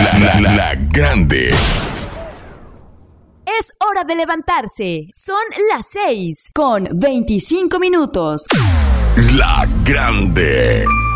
La Grande. Es hora de levantarse. Son las 6:25. La Grande.